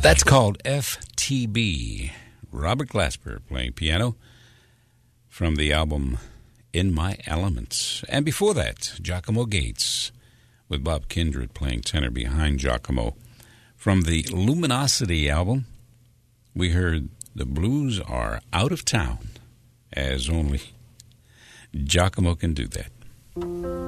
That's called FTB. Robert Glasper playing piano from the album In My Elements. And before that, Giacomo Gates with Bob Kindred playing tenor behind Giacomo. From the Luminosity album, we heard The Blues Are Out of Town, as only Giacomo can do that.